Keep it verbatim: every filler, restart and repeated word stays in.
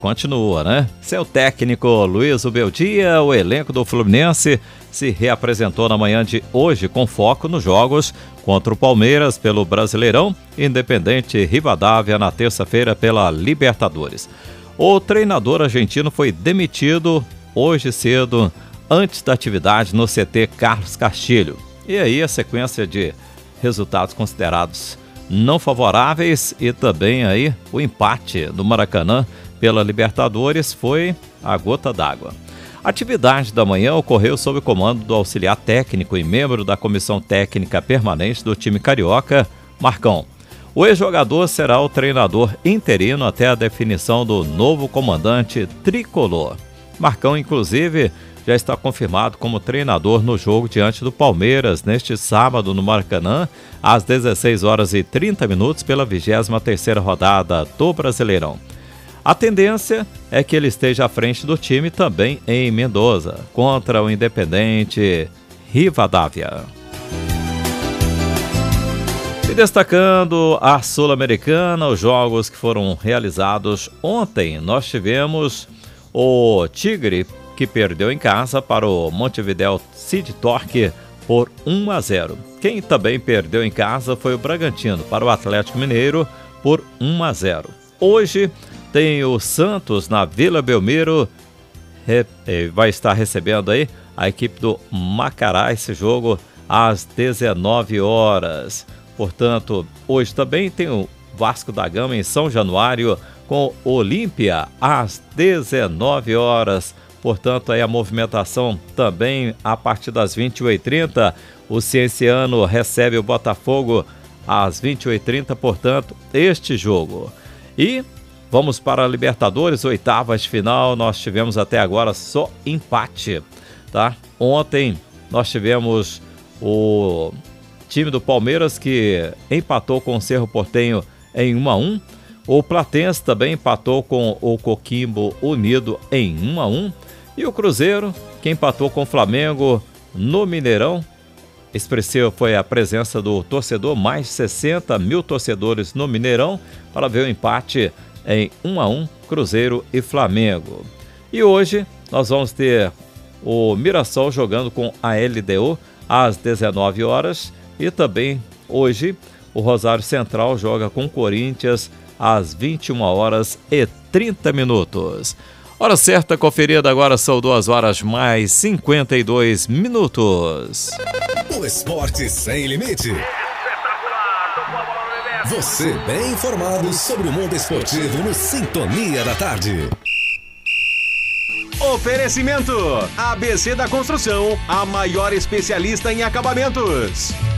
Continua, né? Seu técnico Luiz Ubeldia, o elenco do Fluminense se reapresentou na manhã de hoje com foco nos jogos contra o Palmeiras pelo Brasileirão, Independente Rivadavia na terça-feira pela Libertadores. O treinador argentino foi demitido hoje cedo, antes da atividade no C T Carlos Castilho. E aí a sequência de resultados considerados não favoráveis e também aí o empate do Maracanã pela Libertadores foi a gota d'água. A atividade da manhã ocorreu sob o comando do auxiliar técnico e membro da comissão técnica permanente do time carioca, Marcão. O ex-jogador será o treinador interino até a definição do novo comandante tricolor. Marcão, inclusive, já está confirmado como treinador no jogo diante do Palmeiras neste sábado no Maracanã, às dezesseis horas e trinta minutos, pela vigésima terceira rodada do Brasileirão. A tendência é que ele esteja à frente do time também em Mendoza, contra o Independente Rivadavia. E destacando a Sul-Americana, os jogos que foram realizados ontem, nós tivemos o Tigre, que perdeu em casa para o Montevideo City Torque por um a zero. Quem também perdeu em casa foi o Bragantino para o Atlético Mineiro por um a zero. Hoje tem o Santos na Vila Belmiro, vai estar recebendo aí a equipe do Macará, esse jogo às dezenove horas. Portanto, hoje também tem o Vasco da Gama em São Januário com Olímpia às dezenove horas. Portanto, aí a movimentação também a partir das vinte e uma e trinta. O Cienciano recebe o Botafogo às vinte e uma e trinta, portanto, este jogo. E vamos para a Libertadores, oitavas de final. Nós tivemos até agora só empate, tá? Ontem nós tivemos o time do Palmeiras que empatou com o Cerro Porteño em um a um. O Platense também empatou com o Coquimbo Unido em um a um. E o Cruzeiro, que empatou com o Flamengo no Mineirão. Expressiva foi a presença do torcedor, mais de sessenta mil torcedores no Mineirão, para ver o empate em um a um, Cruzeiro e Flamengo. E hoje nós vamos ter o Mirassol jogando com a L D U às dezenove horas. E também hoje o Rosário Central joga com o Corinthians às vinte e uma horas e trinta minutos. Hora certa conferida agora, são duas horas mais cinquenta e dois minutos. O esporte sem limite. Você bem informado sobre o mundo esportivo no Sintonia da Tarde. Oferecimento: A B C da Construção, a maior especialista em acabamentos.